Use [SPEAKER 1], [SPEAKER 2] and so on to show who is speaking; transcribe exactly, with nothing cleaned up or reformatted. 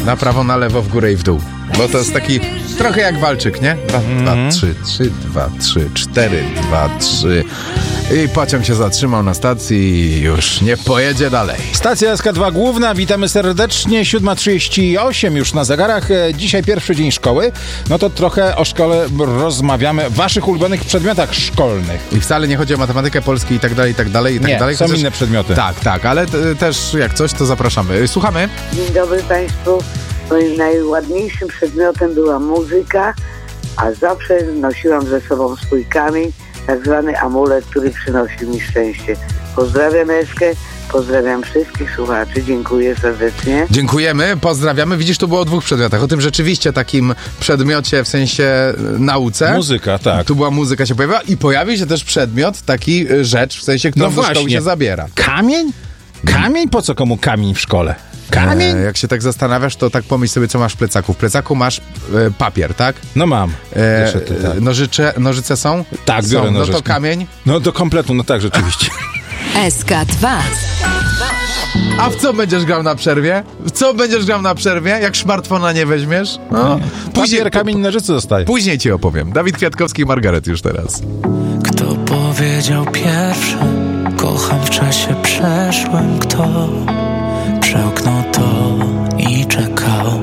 [SPEAKER 1] Na prawo, na lewo, w górę i w dół. Bo to jest taki trochę jak walczyk, nie? Dwa, mm. dwa, trzy, trzy, dwa, trzy, cztery, dwa, trzy. I pociąg się zatrzymał na stacji i już nie pojedzie dalej.
[SPEAKER 2] Stacja S K dwa Główna, witamy serdecznie. siódma trzydzieści osiem już na zegarach. Dzisiaj pierwszy dzień szkoły. No to trochę o szkole rozmawiamy, waszych ulubionych przedmiotach szkolnych.
[SPEAKER 1] I wcale nie chodzi o matematykę, polski i tak dalej, i tak dalej, i tak
[SPEAKER 2] nie,
[SPEAKER 1] dalej.
[SPEAKER 2] są
[SPEAKER 1] Chociaż...
[SPEAKER 2] inne przedmioty.
[SPEAKER 1] Tak, tak, ale t- też jak coś, to zapraszamy. Słuchamy.
[SPEAKER 3] Dzień dobry Państwu. Moim najładniejszym przedmiotem była muzyka, a zawsze nosiłam ze sobą swój kamień, tak zwany amulet, który przynosił mi szczęście. Pozdrawiam Eskę, pozdrawiam wszystkich słuchaczy, dziękuję serdecznie.
[SPEAKER 1] Dziękujemy, pozdrawiamy. Widzisz, tu było o dwóch przedmiotach. O tym rzeczywiście takim przedmiocie, w sensie nauce.
[SPEAKER 2] Muzyka, tak.
[SPEAKER 1] Tu była muzyka, się pojawiła i pojawił się też przedmiot, taki rzecz, w sensie, którą
[SPEAKER 2] No
[SPEAKER 1] do szkoły
[SPEAKER 2] właśnie.
[SPEAKER 1] się zabiera.
[SPEAKER 2] Kamień? Kamień? Po co komu kamień w szkole? Kamień?
[SPEAKER 1] E, jak się tak zastanawiasz, to tak pomyśl sobie, co masz w plecaku. W plecaku masz e, papier, tak?
[SPEAKER 2] No mam.
[SPEAKER 1] E,
[SPEAKER 2] Ty, tak.
[SPEAKER 1] nożycze, nożyce są?
[SPEAKER 2] Tak, biorę
[SPEAKER 1] są. No
[SPEAKER 2] nożyczki.
[SPEAKER 1] to kamień.
[SPEAKER 2] No do kompletu, no tak, rzeczywiście.
[SPEAKER 4] S K dwa.
[SPEAKER 1] A w co będziesz grał na przerwie? W co będziesz grał na przerwie, jak smartfona nie weźmiesz? No.
[SPEAKER 2] Papier, kamień, nożyce zostaje.
[SPEAKER 1] Później ci opowiem. Dawid Kwiatkowski i Margaret już teraz.
[SPEAKER 5] Kto powiedział pierwszy, kocham w czasie przeszłym, kto przełknął to i czekał.